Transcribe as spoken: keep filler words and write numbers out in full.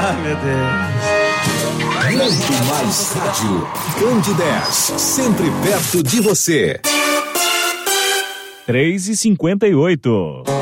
Ah, meu Deus. Muito mais rádio. Cande dez, sempre perto de você. três e cinquenta e oito.